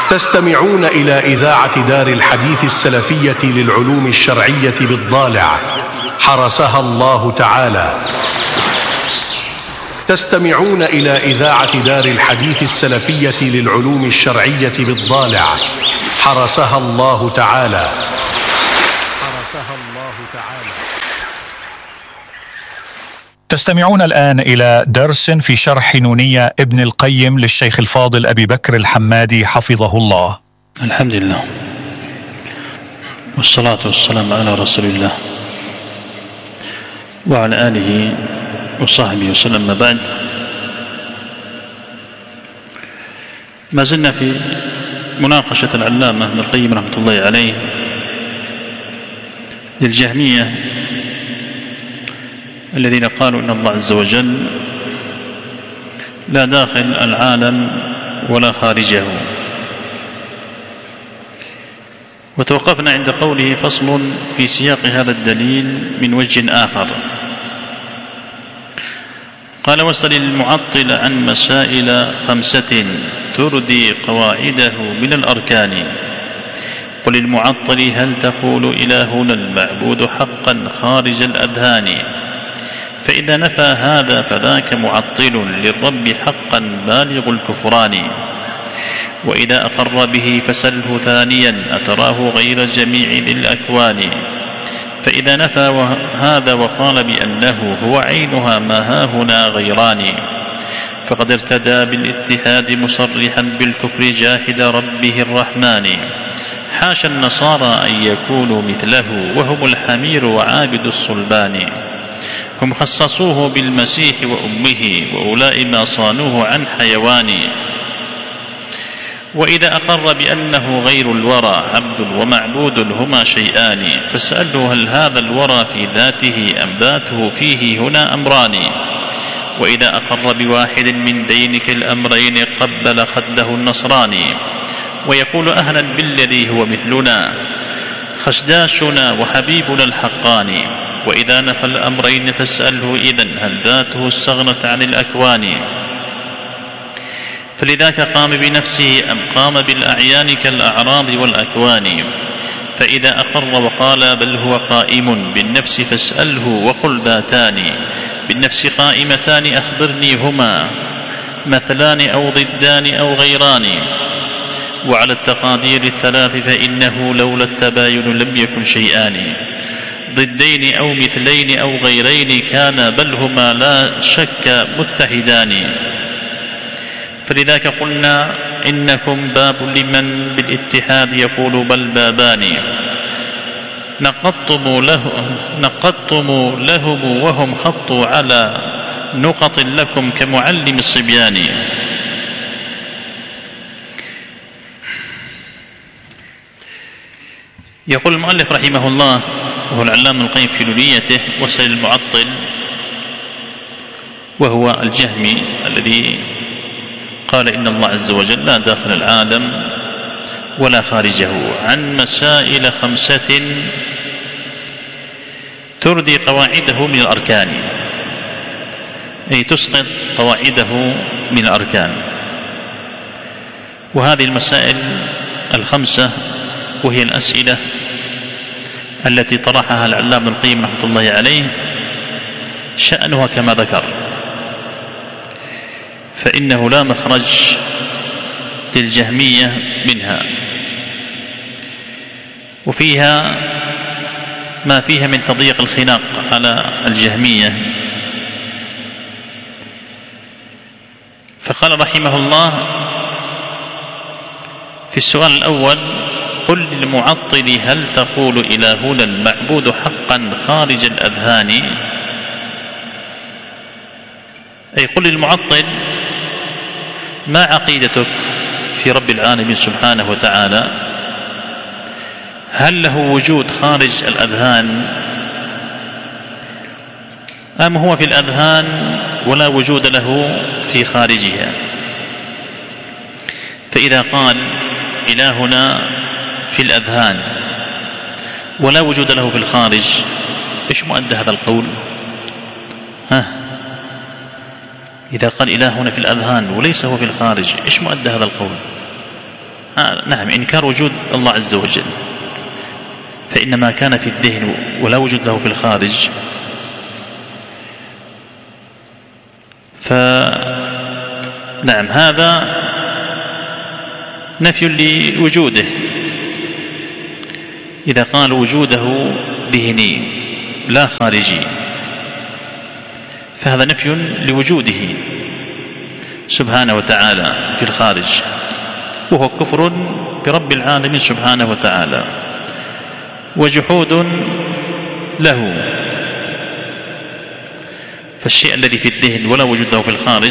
تستمعون إلى إذاعة دار الحديث السلفية للعلوم الشرعية بالضالع حرسها الله تعالى. تستمعون إلى إذاعة دار الحديث السلفية للعلوم الشرعية بالضالع حرسها الله تعالى. تستمعون الآن إلى درس في شرح نونية ابن القيم للشيخ الفاضل أبي بكر الحمادي حفظه الله. الحمد لله والصلاة والسلام على رسول الله وعلى آله وصحبه وسلم. ما بعد، ما زلنا في مناقشة العلامة ابن القيم رحمة الله عليه للجهمية الذين قالوا إن الله عز وجل لا داخل العالم ولا خارجه. وتوقفنا عند قوله: فصل في سياق هذا الدليل من وجه آخر. قال: واسأل المعطل عن مسائل 5 تردي قواعده من الأركان. قل المعطل: هل تقول إلهنا المعبود حقا خارج الأذهان؟ فإذا نفى هذا فذاك معطل للرب حقا بالغ الكفران. وإذا أقر به فسله ثانيا أتراه غير جميع الأكوان. فإذا نفى هذا وقال بأنه هو عينها ما هاهنا غيران فقد ارتدى بالاتحاد مصرحا بالكفر جاحد ربه الرحمن. حاشا النصارى أن يكونوا مثله وهم الحمير وعابد الصلبان. هم خصصوه بالمسيح وأمه وأولئك ما صانوه عن حيوان. وإذا أقر بأنه غير الورى عبد ومعبود هما شيئان فاسأله: هل هذا الورى في ذاته أم ذاته فيه؟ هنا أمران. وإذا أقر بواحد من دينك الأمرين قبل خده النصراني ويقول: أهلا بالذي هو مثلنا خشداشنا وحبيبنا الحقاني. وإذا نفى الأمرين فاسأله: إذن هل ذاته استغنت عن الأكوان؟ فلذاك قام بنفسه أم قام بالأعيان كالأعراض والأكوان؟ فإذا أقر وقال: بل هو قائم بالنفس فاسأله وقل ذاتان بالنفس قائمتان أخبرني هما مثلان أو ضدان أو غيران. وعلى التقادير الثلاث فإنه لولا التباين لم يكن شيئان ضدين أو مثلين أو غيرين كان بل هما لا شك متحدان. فلذاك قلنا إنكم باب لمن بالاتحاد يقول بل بابان. نقضتم لهم وهم خطوا على نقط لكم كمعلم الصبيان. يقول المؤلف رحمه الله وهو العلامة القيم في نونيته: واسأل المعطل، وهو الجهمي الذي قال إن الله عز وجل لا داخل العالم ولا خارجه، عن مسائل 5 تردي قواعده من الأركان، أي تسقط قواعده من الأركان. وهذه المسائل 5 وهي الأسئلة التي طرحها العلامة القيم رحمة الله عليه شأنها كما ذكر، فإنه لا مخرج للجهمية منها، وفيها ما فيها من تضييق الخناق على الجهمية. فقال رحمه الله في السؤال الأول: قل للمعطل: هل تقول إلهنا المعبود حقا خارج الأذهان؟ أي قل للمعطل: ما عقيدتك في رب العالمين سبحانه وتعالى؟ هل له وجود خارج الأذهان أم هو في الأذهان ولا وجود له في خارجها؟ فإذا قال إلهنا في الأذهان ولا وجود له في الخارج، إيش مؤدى هذا القول؟ إذا قال إلهنا في الأذهان وليس هو في الخارج، إيش مؤدى هذا القول؟ نعم، إنكار وجود الله عز وجل، فإن ما كان في الذهن ولا وجود له في الخارج فنعم هذا نفي لوجوده. إذا قال وجوده ذهني لا خارجي فهذا نفي لوجوده سبحانه وتعالى في الخارج، وهو كفر برب العالمين سبحانه وتعالى وجحود له. فالشيء الذي في الذهن ولا وجود له في الخارج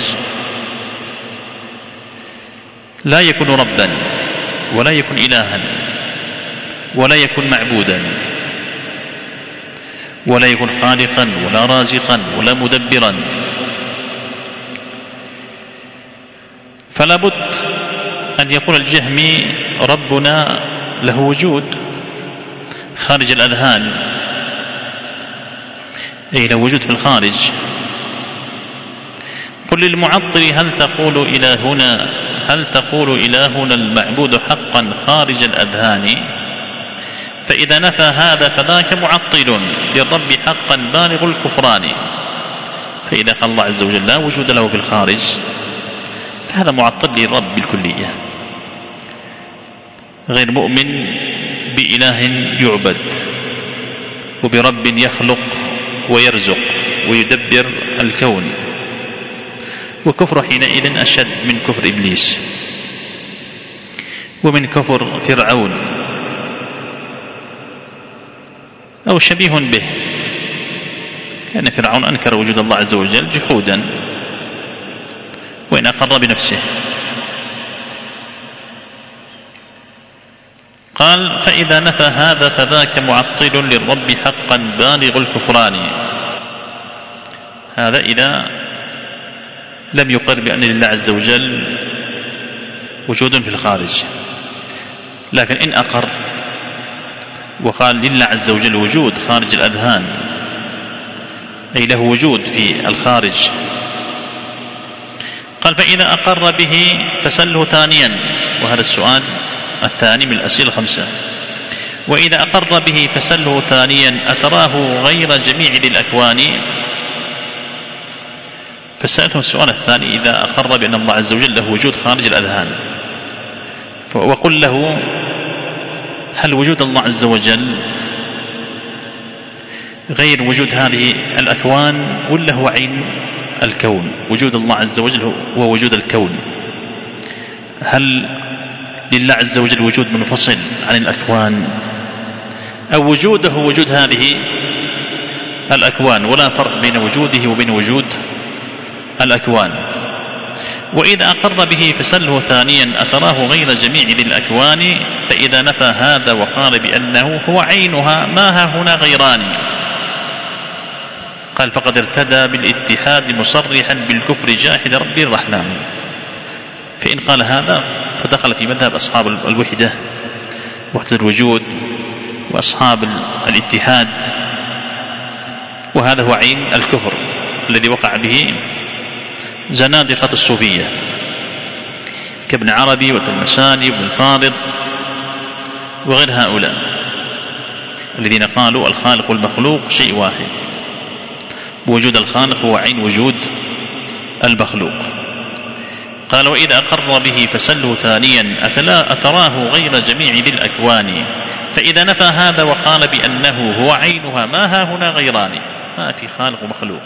لا يكون ربا ولا يكون إلها ولا يكون معبودا ولا يكون خالقا ولا رازقا ولا مدبرا. فلا بد أن يقول الجهمي ربنا له وجود خارج الأذهان، أي له وجود في الخارج. قل للمعطل هل تقول إلهنا المعبود حقا خارج الأذهان، فإذا نفى هذا فذاك معطل للرب حقا بالغ الكفران. فإذا قال الله عز وجل لا وجود له في الخارج فهذا معطل للرب بالكلية، غير مؤمن بإله يعبد وبرب يخلق ويرزق ويدبر الكون. وكفر حينئذ أشد من كفر إبليس ومن كفر فرعون أو شبيه به، لأن فرعون أنكر وجود الله عز وجل جحودا وإن أقر بنفسه. قال فإذا نفى هذا فذاك معطل للرب حقا بالغ الكفران. هذا إذا لم يقر بأن لله عز وجل وجود في الخارج، لكن إن أقر وقال لله عز وجل وجود خارج الأذهان، أي له وجود في الخارج، قال فإذا أقر به فسله ثانيا، وهذا السؤال الثاني من الأسئلة الخمسة. وإذا أقر به فسله ثانيا أتراه غير جميع للأكوان. فسألته السؤال الثاني إذا أقر بأن الله عز وجل له وجود خارج الأذهان، وقل له هل وجود الله عز وجل غير وجود هذه الأكوان ولا هو عين الكون؟ وجود الله عز وجل هو وجود الكون. هل لله عز وجل وجود منفصل عن الأكوان أو وجوده وجود هذه الأكوان ولا فرق بين وجوده وبين وجود الأكوان؟ وإذا أقر به فسله ثانيا أتراه غير جميع للأكوان، فإذا نفى هذا وقال بأنه هو عينها ما ها هنا غيران، قال فقد ارتدى بالاتحاد مصرحا بالكفر جاحد رب الرحمن. فإن قال هذا فدخل في مذهب أصحاب الوحدة وحدة الوجود وأصحاب الاتحاد، وهذا هو عين الكفر الذي وقع به زنادقة الصوفية كابن عربي والتلمساني وابن الفارض وغير هؤلاء الذين قالوا الخالق والمخلوق شيء واحد، ووجود الخالق هو عين وجود المخلوق. قال وإذا أقر به فسله ثانيا أتراه غير جميع للأكوان، فإذا نفى هذا وقال بأنه هو عينها ما ها هنا غيران. ما في خالق ومخلوق،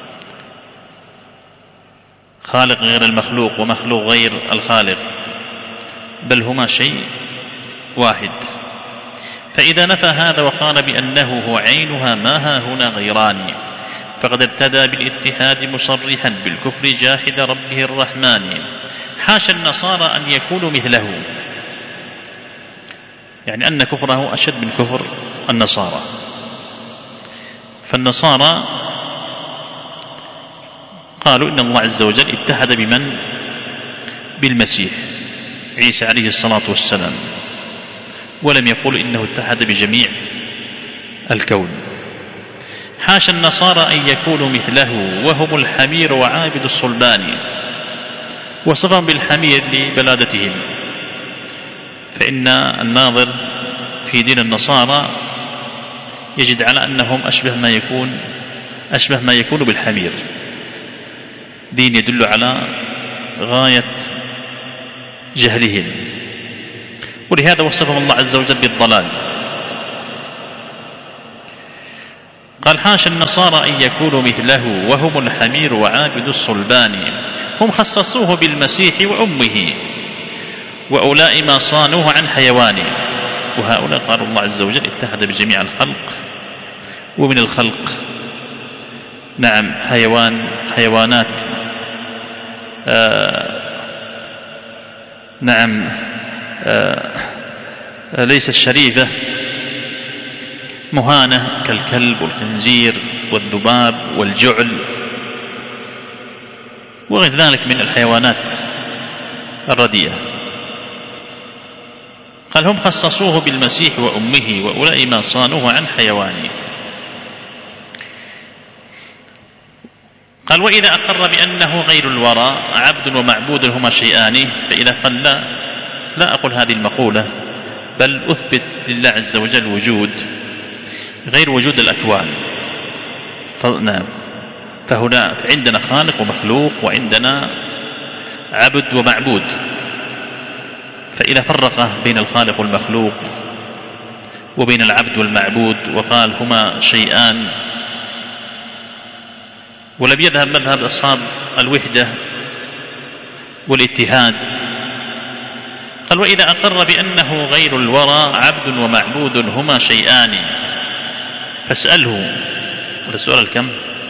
خالق غير المخلوق ومخلوق غير الخالق، بل هما شيء واحد. فإذا نفى هذا وقال بأنه هو عينها ما ها هنا غيران، فقد ارتدى بالاتحاد مصرحا بالكفر جاحد ربه الرحمن. حاشا النصارى أن يكونوا مثله، يعني أن كفره أشد من كفر النصارى. فالنصارى قالوا إن الله عز وجل اتحد بمن؟ بالمسيح عيسى عليه الصلاة والسلام، ولم يقول إنه اتحد بجميع الكون. حاشا النصارى أن يكونوا مثله وهم الحمير وعابد الصلبان، وصفهم بالحمير لبلادتهم، فإن الناظر في دين النصارى يجد على أنهم أشبه ما يكون بالحمير، دين يدل على غاية جهلهم، ولهذا وصفهم الله عز وجل بالضلال. قال: حاشا النصارى أن يكونوا مثله وهم الحمير وعابد الصلبان، هم خصصوه بالمسيح وأمه وأولاء ما صانوه عن حيوان. وهؤلاء قالوا الله عز وجل اتحد بجميع الخلق، ومن الخلق نعم حيوانات ليست شريفة، مهانة كالكلب والخنزير والذباب والجعل وغير ذلك من الحيوانات الرديئة. قال: هم خصصوه بالمسيح وأمه وأولئك ما صانوه عن حيوانه. قال: وإذا أقر بأنه غير الورى عبد ومعبود هما شيئان، فإذا قال لا أقول هذه المقولة، بل أثبت لله عز وجل وجود غير وجود الأكوان، فهنا عندنا خالق ومخلوق، وعندنا عبد ومعبود. فإذا فرق بين الخالق والمخلوق وبين العبد والمعبود وقال هما شيئان، ولم يذهب مذهب أصحاب الوحدة والاتحاد، قال: وإذا أقر بأنه غير الورى عبد ومعبود هما شيئان، فاسأله. والسؤال الكم؟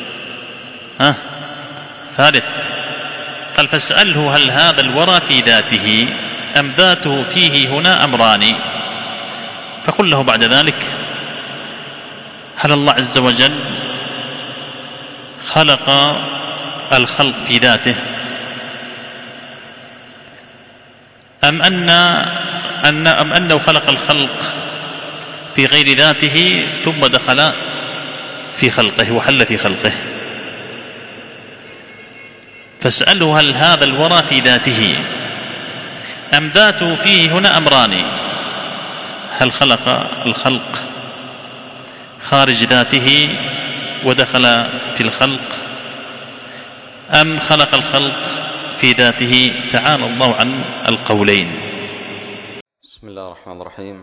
ثالث. قال: فاسأله هل هذا الورى في ذاته أم ذاته فيه هنا أمران. فقل له بعد ذلك: هل الله عز وجل خلق الخلق في ذاته، أم أنه خلق الخلق في غير ذاته ثم دخل في خلقه وحل في خلقه؟ فاسأله هل هذا الورى في ذاته أم ذاته فيه هنا أمران. هل خلق الخلق خارج ذاته ودخل في الخلق، أم خلق الخلق في ذاته؟ تعالى الله عن القولين. بسم الله الرحمن الرحيم.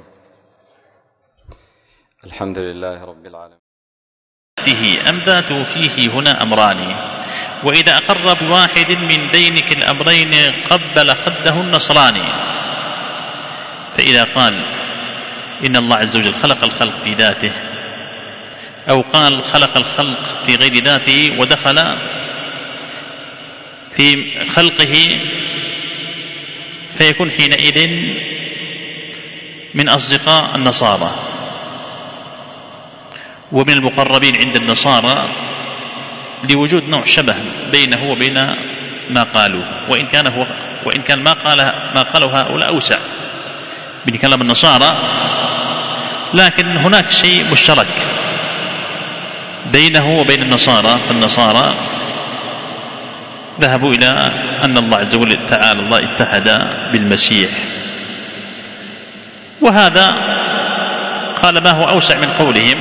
الحمد لله رب العالمين. أم ذاته فيه هنا أمران. وإذا أقر بواحد من بينك الأمرين قبل خده النصراني. فإذا قال إن الله عز وجل خلق الخلق في ذاته، أو قال خلق الخلق في غير ذاته ودخل في خلقه، فيكون حينئذ من أصدقاء النصارى ومن المقربين عند النصارى، لوجود نوع شبه بينه وبين ما قالوا، وإن كان ما قاله هؤلاء أوسع من كلام النصارى، لكن هناك شيء مشترك بينه وبين النصارى. فالنصارى ذهبوا إلى أن الله عز وجل تعالى الله اتحد بالمسيح، وهذا قال ما هو أوسع من قولهم،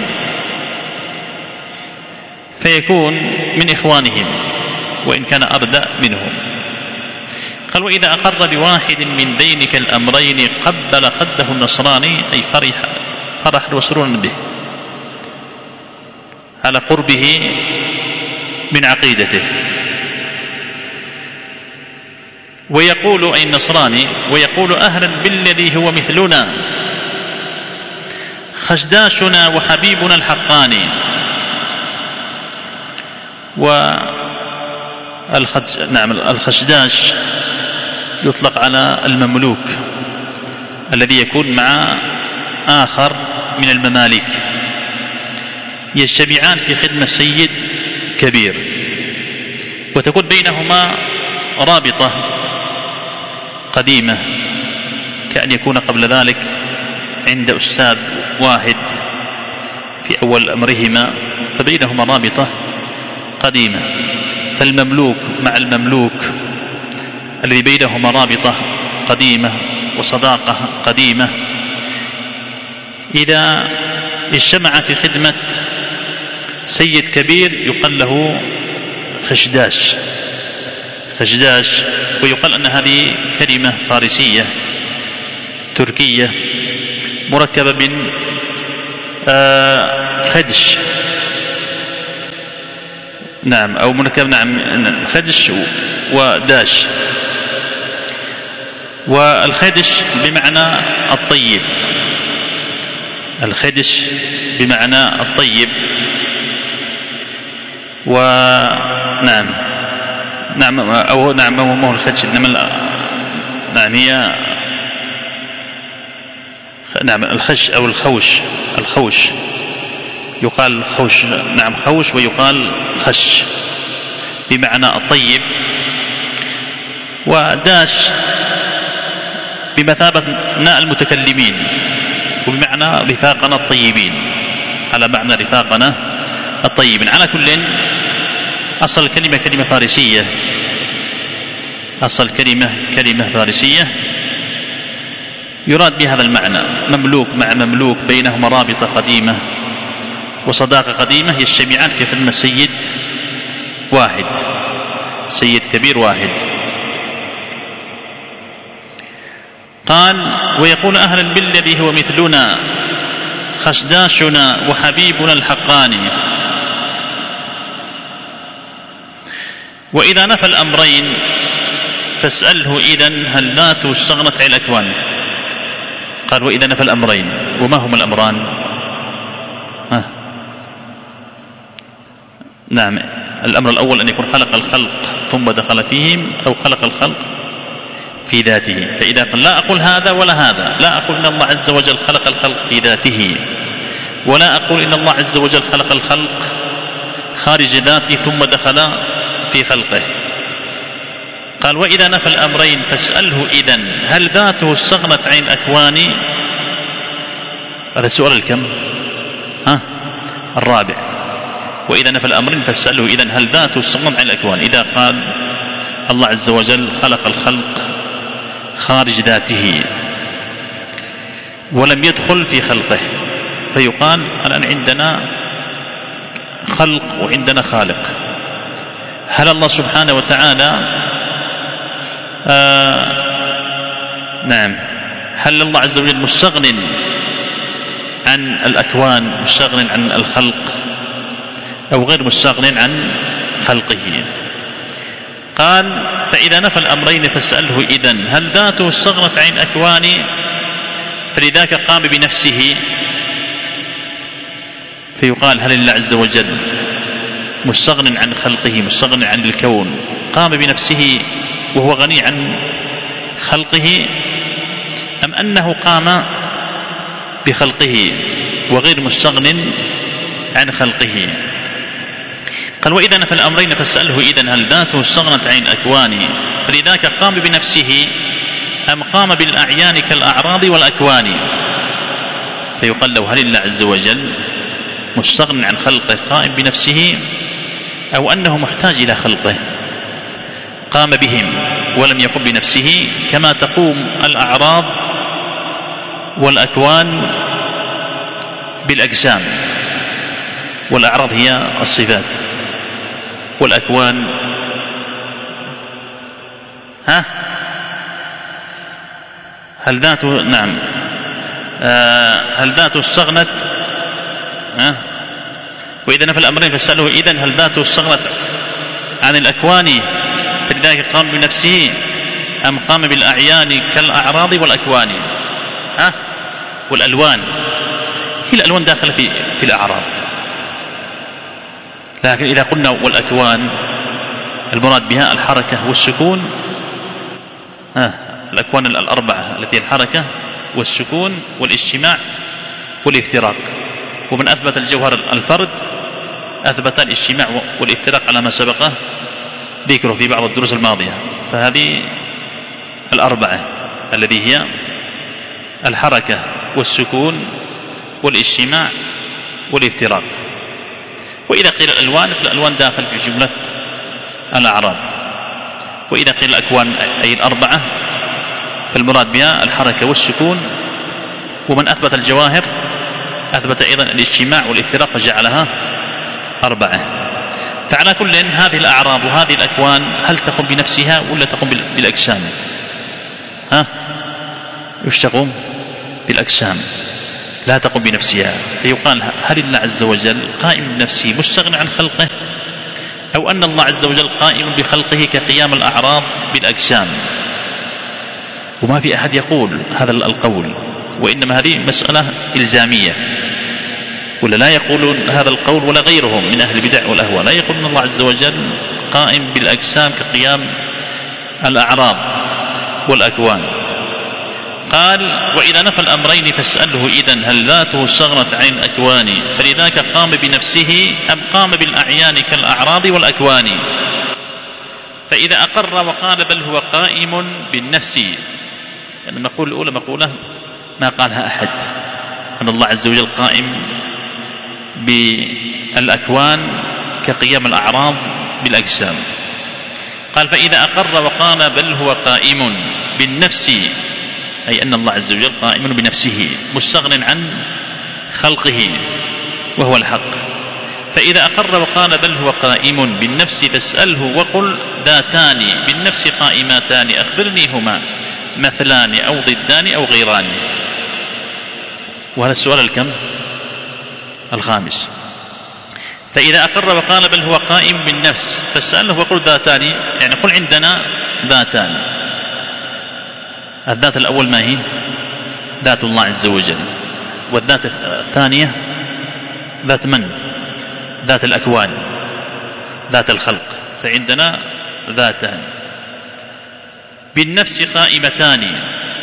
فيكون من إخوانهم وإن كان أردأ منهم. قال: وإذا أقر بواحد من بينك الأمرين قبل خده النصراني، أي فرح وسرور به على قربه من عقيدته. ويقول أي النصراني، ويقول أهلا بالذي هو مثلنا خشداشنا وحبيبنا الحقاني. الخشداش يطلق على المملوك الذي يكون مع آخر من المماليك، يجتمعان في خدمة سيد كبير، وتكون بينهما رابطة قديمة، كأن يكون قبل ذلك عند أستاذ واحد في أول أمرهما، فبينهما رابطة قديمة. فالمملوك مع المملوك الذي بينهما رابطة قديمة وصداقة قديمة إذا اجتمع في خدمة سيد كبير يقال له خشداش، ويقال أن هذه كلمة فارسية تركية مركبة من خدش، نعم، أو مركب، نعم، خدش وداش. والخدش بمعنى الطيب، الخدش بمعنى الطيب. ونعم أو نعم ما هو الخدش، إنما نعم هي نعم الخش أو الخوش يقال خوش، نعم خوش، ويقال خش بمعنى الطيب. وداش بمثابة ناء المتكلمين، وبمعنى رفاقنا الطيبين، على معنى رفاقنا الطيبين. على كل أصل الكلمة كلمة فارسية، أصل كلمة فارسية يراد بهذا المعنى، مملوك مع مملوك بينهما رابطة قديمة وصداقة قديمة، يجتمعان في خدمة سيد واحد، سيد كبير واحد. قال: ويقول أهلا بالذي هو مثلنا خشداشنا وحبيبنا الحقاني. وإذا نفى الأمرين فاسأله إذن هل ذاته استغنت عن الأكوان. قال: وإذا نفى الأمرين، وما هما الأمران؟ نعم، الأمر الأول أن يكون خلق الخلق ثم دخل فيهم، أو خلق الخلق في ذاته. فإذا قال لا أقول هذا ولا هذا، لا أقول إن الله عز وجل خلق الخلق في ذاته، ولا أقول إن الله عز وجل خلق الخلق خارج ذاته ثم دخل في خلقه. قال: وإذا نفى الأمرين فاسأله إذن هل ذاته استغنت عن الأكوان. هذا السؤال الكم؟ الرابع. وإذا نفى الأمرين فاسأله إذن هل ذاته استغنت عن الأكوان. إذا قال الله عز وجل خلق الخلق خارج ذاته ولم يدخل في خلقه، فيقال الآن عندنا خلق وعندنا خالق. هل الله سبحانه وتعالى نعم، هل الله عز وجل مستغن عن الأكوان، مستغن عن الخلق، أو غير مستغن عن خلقه؟ قال: فإذا نفى الأمرين فاسأله إذن هل ذاته استغنت عن الأكوان، فلذاك قام بنفسه. فيقال هل الله عز وجل مستغن عن خلقه، مستغن عن الكون، قام بنفسه وهو غني عن خلقه، أم أنه قام بخلقه وغير مستغن عن خلقه؟ قال: وإذا نفى الأمرين فاسأله إذن هل ذاته استغنت عن الأكوان، فلذاك قام بنفسه أم قام بالأعيان كالأعراض والأكوان. فيقال له هل الله عز وجل مستغن عن خلقه قائم بنفسه، أو أنه محتاج إلى خلقه قام بهم ولم يقم بنفسه، كما تقوم الأعراض والأكوان بالأجسام. والأعراض هي الصفات، والأكوان هل ذاته، نعم، هل ذاته استغنت وإذا نفى الأمرين فاسأله إذن هل ذاته استغنت عن الأكوان، فلذلك قام بنفسه أم قام بالأعيان كالأعراض والأكوان. والألوان هي الألوان داخلة في الأعراض، لكن إذا قلنا والأكوان المراد بها الحركة والسكون، الأكوان الأربعة التي الحركة والسكون والاجتماع والافتراق. ومن أثبت الجوهر الفرد أثبت الاجتماع والافتراق على ما سبقه ذكره في بعض الدروس الماضية. فهذه الأربعة الذي هي الحركة والسكون والاجتماع والافتراق. وإذا قيل الألوان فالألوان داخل في جملة الأعراض، وإذا قيل الأكوان أي الأربعة فالمراد بها الحركة والسكون. ومن أثبت الجواهر أثبت أيضا الاجتماع والافتراق فجعلها 4. فعلى كل هذه الأعراض وهذه الأكوان هل تقوم بنفسها ولا تقوم بالأجسام؟ وش تقوم؟ بالأجسام، لا تقوم بنفسها. فيقال هل الله عز وجل قائم بنفسه مستغني عن خلقه، أو أن الله عز وجل قائم بخلقه كقيام الأعراض بالأجسام؟ وما في أحد يقول هذا القول، وإنما هذه مسألة إلزامية، ولا لا يقولون هذا القول ولا غيرهم من أهل البدع والأهواء، لا يقولون الله عز وجل قائم بالأجسام كقيام الأعراض والأكوان. قال وإذا نفى الأمرين فاسأله إذن هل ذاته استغنت عن الأكوان، فلذاك قام بنفسه أم قام بالأعيان كالأعراض والأكوان. فإذا أقر وقال بل هو قائم بالنفس، يعني المقولة الأولى مقولة ما قالها أحد، أن الله عز وجل قائم بالأكوان كقيام الأعراض بالأجسام. قال فإذا أقر وقال بل هو قائم بالنفس، أي أن الله عز وجل قائم بنفسه مستغن عن خلقه وهو الحق. فإذا أقر وقال بل هو قائم بالنفس فاسأله وقل ذاتان بالنفس قائمتان أخبرني هما مثلان أو ضدان أو غيران. وهذا السؤال الكم؟ الخامس. فإذا أقر وقال بل هو قائم بالنفس فاسأله وقل ذاتان، يعني قل عندنا ذاتان. الذات الأول ما هي؟ ذات الله عز وجل. والذات الثانية ذات من؟ ذات الأكوان، ذات الخلق. فعندنا ذاتان بالنفس قائمتان،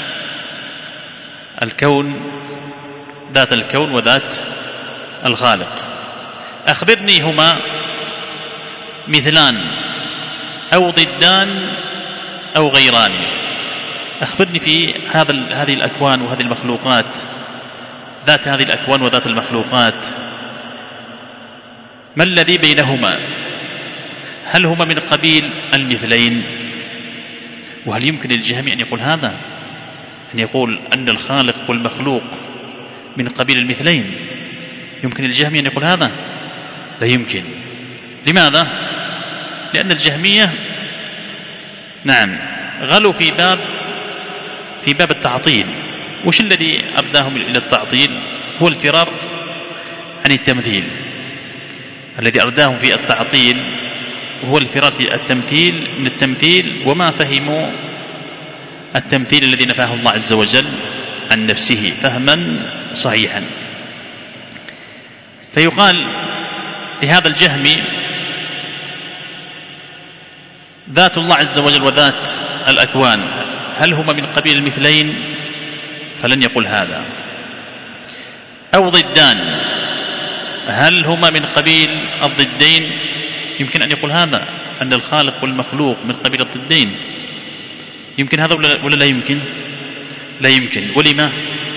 الكون، ذات الكون وذات الخالق. أخبرني هما مثلان أو ضدان أو غيران. أخبرني في هذه الأكوان وهذه المخلوقات، ذات هذه الأكوان وذات المخلوقات، ما الذي بينهما؟ هل هما من قبيل المثلين؟ وهل يمكن للجهمي أن يقول هذا، أن يقول أن الخالق والمخلوق من قبيل المثلين؟ يمكن للجهمي أن يقول هذا؟ لا يمكن. لماذا؟ لأن الجهمية غلوا في باب التعطيل. وش الذي أبداهم إلى التعطيل؟ هو الفرار عن التمثيل. الذي أرداهم في التعطيل هو الفرار في التمثيل من التمثيل، وما فهموا التمثيل الذي نفاه الله عز وجل عن نفسه فهما صحيحا. فيقال لهذا الجهمي ذات الله عز وجل وذات الأكوان هل هما من قبيل المثلين؟ فلن يقول هذا. أو ضدان، هل هما من قبيل الضدين؟ يمكن أن يقول هذا، أن الخالق والمخلوق من قبيل الضدين. يمكن هذا ولا لا يمكن؟ لا يمكن. ولما؟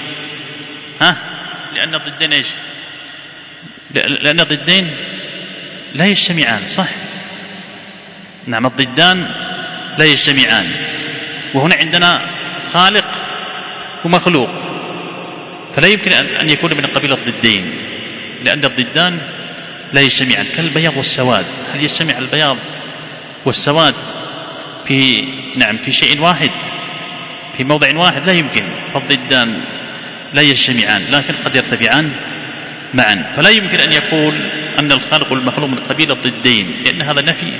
لأن الضدين إيش؟ لأن الضدين لا يجتمعان، صح؟ نعم، الضدان لا يجتمعان. وهنا عندنا خالق ومخلوق، فلا يمكن أن يكون من قبيل الضدين، لأن الضدان لا يجتمعان. كالبياض والسواد، هل يجتمع البياض والسواد في شيء واحد، في موضع واحد؟ لا يمكن. فالضدان لا يجتمعان، لكن قد يرتفعان معا. فلا يمكن أن يقول أن الخالق والمخلوق من قبيل الضدين، لأن هذا نفي.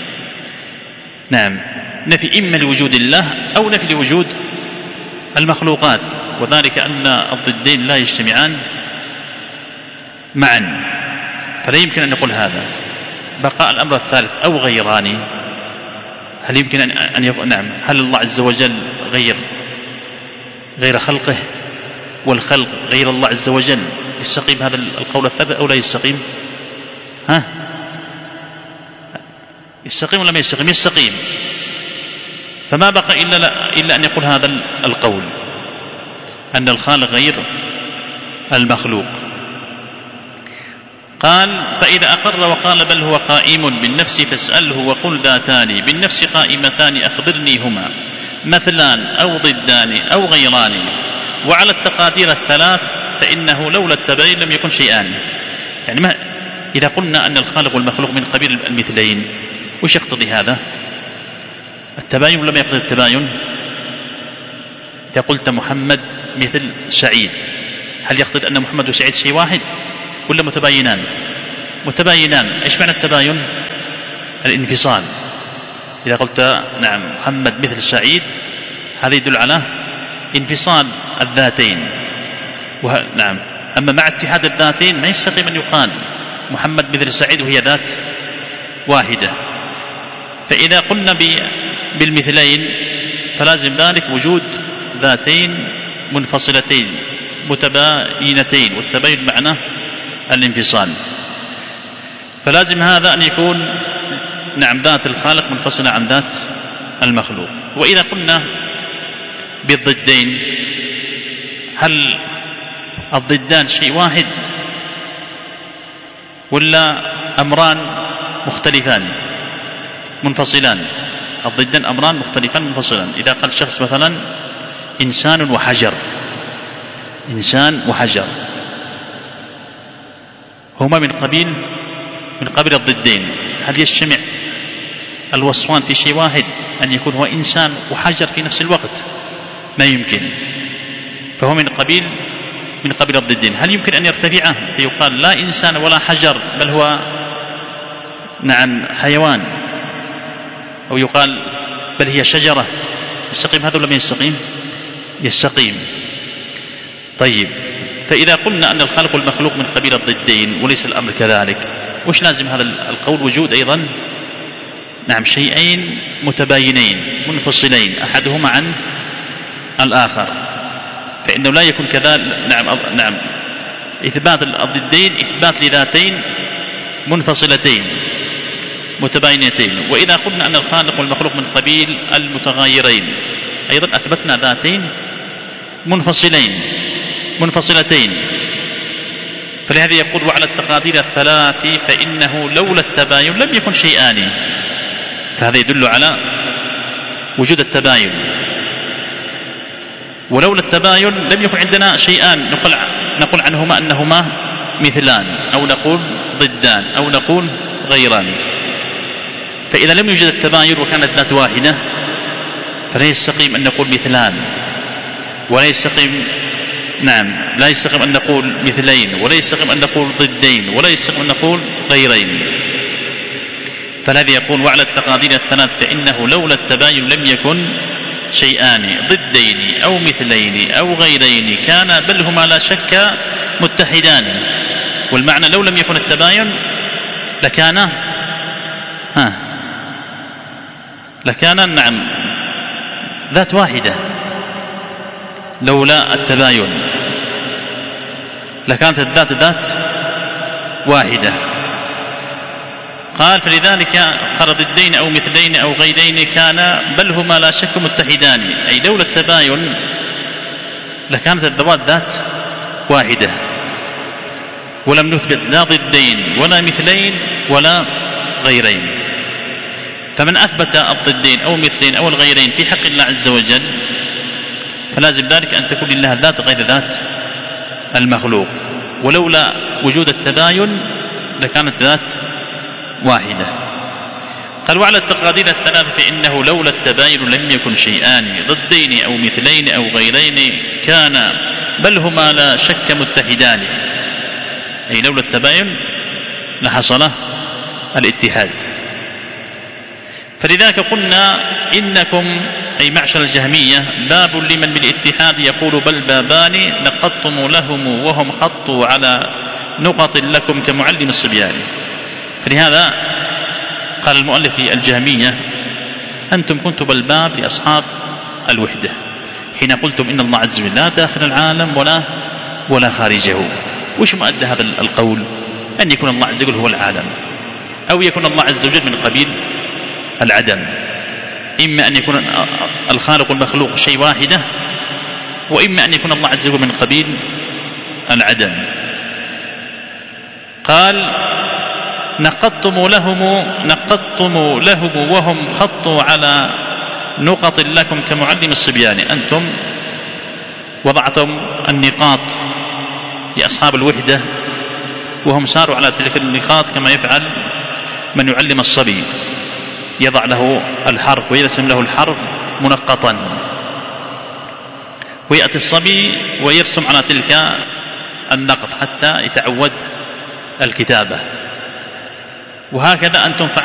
نفي إما لوجود الله أو نفي لوجود المخلوقات، وذلك أن الضدين لا يجتمعان معا. فلا يمكن أن نقول هذا. بقى الأمر الثالث أو غيران. هل يمكن أن يقول هل الله عز وجل غير خلقه والخلق غير الله عز وجل؟ يستقيم هذا القول الثالث أو لا يستقيم؟ يستقيم ولا ما يستقيم؟ يستقيم. فما بقى إلا أن يقول هذا القول، أن الخالق غير المخلوق. قال فإذا أقر وقال بل هو قائم بالنفس فاسأله وقل ذاتان بالنفس قائمتان أخبرني هما مثلان أو ضدان أو غيران وعلى التقادير الثلاث فإنه لولا التباين لم يكن شيئان. يعني ما إذا قلنا أن الخالق والمخلوق من قبيل المثلين وش يقتضي هذا؟ التباين ولا ما يقتضي التباين؟ إذا قلت محمد مثل سعيد هل يقتضي أن محمد وسعيد شيء واحد ولا متباينان؟ متباينان. إيش معنى التباين؟ الانفصال. إذا قلت نعم محمد مثل سعيد هذا يدل على انفصال الذاتين. نعم. أما مع اتحاد الذاتين ما يستقيم أن يقال محمد مثل سعيد وهي ذات واحدة. فإذا قلنا بالمثلين فلازم ذلك وجود ذاتين منفصلتين متباينتين، والتباين معناه الانفصال. فلازم هذا أن يكون نعم ذات الخالق منفصلة عن ذات المخلوق. وإذا قلنا بالضدين هل الضدان شيء واحد ولا أمران مختلفان منفصلان؟ الضدان أمران مختلفان منفصلان. إذا قال شخص مثلا إنسان وحجر، إنسان وحجر هما من قبيل الضدين، هل يجتمع الوصفان في شيء واحد أن يكون هو إنسان وحجر في نفس الوقت؟ ما يمكن. فهو من قبيل الضدين. هل يمكن أن يرتفعه فيقال لا إنسان ولا حجر بل هو نعم حيوان، أو يقال بل هي شجرة؟ يستقيم هذا ولا ما يستقيم؟ يستقيم. طيب فإذا قلنا أن الخالق والمخلوق من قبيل الضدين وليس الأمر كذلك، وش لازم هذا القول؟ وجود أيضا نعم شيئين متباينين منفصلين أحدهما عن الآخر، فإنه لا يكون كذلك. نعم إثبات الضدين إثبات لذاتين منفصلتين متباينتين. وإذا قلنا أن الخالق والمخلوق من قبيل المتغايرين أيضا أثبتنا ذاتين منفصلتين. فلهذا يقول وعلى التقادير الثلاث فإنه لولا التباين لم يكن شيئان. فهذا يدل على وجود التباين. ولولا التباين لم يكن عندنا شيئان نقول عنهما أنهما مثلان أو نقول ضدان أو نقول غيران. فإذا لم يوجد التباين وكانت ذات واحدة فلا يستقيم أن نقول مثلان، ولا يستقيم لا يستقيم أن نقول مثلين، ولا يستقيم أن نقول ضدين، ولا يستقيم أن نقول غيرين. فالذي يقول وعلى التقادير الثلاث فإنه لولا التباين لم يكن شيئان ضدين أو مثلين أو غيرين كان بل هما لا شك متحدان. والمعنى لو لم يكن التباين لكان نعم ذات واحدة. لولا التباين لكانت الذات ذات واحدة. قال فلذلك قال ضدين أو مثلين أو غيرين كان بل هما لا شك متحدان، أي لولا التباين لكانت الذوات ذات واحدة، ولم نثبت لا ضدين ولا مثلين ولا غيرين. فمن أثبت الضدين أو مثلين أو الغيرين في حق الله عز وجل فلازم ذلك أن تكون لله ذات غير ذات المخلوق. ولولا وجود التباين لكانت ذات واحدة. قال وعلى التقادير الثلاث فإنه لولا التباين لم يكن شيئان ضدين أو مثلين أو غيرين كان بل هما لا شك متحدان، أي لولا التباين لحصل الاتحاد. فلذلك قلنا إنكم أي معشر الجهمية باب لمن بالاتحاد يقول بل بابان نقضتم لهم وهم خطوا على نقط لكم كمعلم الصبيان. فلهذا قال المؤلف الجهمية أنتم كنتم بالباب لأصحاب الوحدة حين قلتم إن الله عز وجل لا داخل العالم ولا خارجه. وش مؤدى هذا القول؟ أن يكون الله عز وجل هو العالم، أو يكون الله عز وجل من قبيل العدم. إما أن يكون الخالق والمخلوق شيء واحدة، وإما أن يكون الله عز وجل من قبيل العدم. قال نقضتم لهم وهم خطوا على نقط لكم كمعلم الصبيان. أنتم وضعتم النقاط لأصحاب الوحدة وهم ساروا على تلك النقاط كما يفعل من يعلم الصبي، يضع له الحرف ويرسم له الحرف منقطا، ويأتي الصبي ويرسم على تلك النقط حتى يتعود الكتابة. وهكذا أنتم